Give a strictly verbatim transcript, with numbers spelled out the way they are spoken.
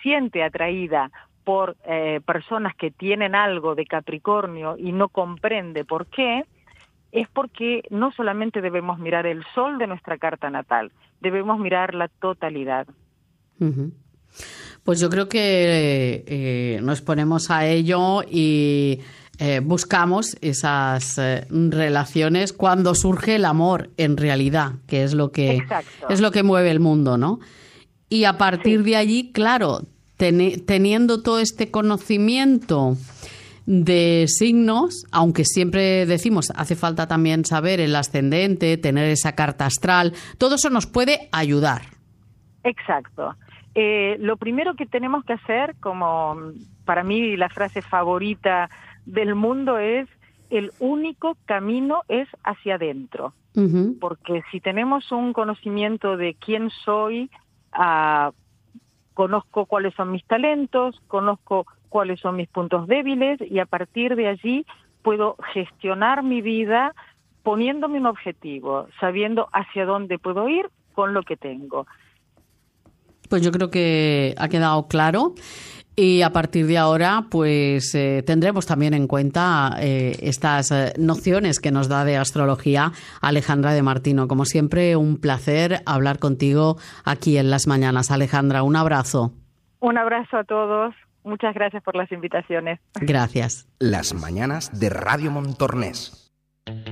siente atraída por eh, personas que tienen algo de Capricornio y no comprende por qué, es porque no solamente debemos mirar el sol de nuestra carta natal, debemos mirar la totalidad. Uh-huh. Pues yo creo que eh, nos ponemos a ello y eh, buscamos esas eh, relaciones cuando surge el amor, en realidad, que es lo que Exacto. es lo que mueve el mundo, ¿no? Y a partir sí. de allí, claro, ten, teniendo todo este conocimiento de signos, aunque siempre decimos hace falta también saber el ascendente, tener esa carta astral, todo eso nos puede ayudar. Exacto. Eh, lo primero que tenemos que hacer, como para mí la frase favorita del mundo es: el único camino es hacia adentro. Uh-huh. Porque si tenemos un conocimiento de quién soy, uh, conozco cuáles son mis talentos, conozco cuáles son mis puntos débiles, y a partir de allí puedo gestionar mi vida poniéndome un objetivo, sabiendo hacia dónde puedo ir con lo que tengo. Pues yo creo que ha quedado claro, y a partir de ahora pues eh, tendremos también en cuenta eh, estas eh, nociones que nos da de astrología Alejandra de Martino. Como siempre, un placer hablar contigo aquí en Las Mañanas. Alejandra, un abrazo. Un abrazo a todos. Muchas gracias por las invitaciones. Gracias. Las Mañanas de Radio Montornés.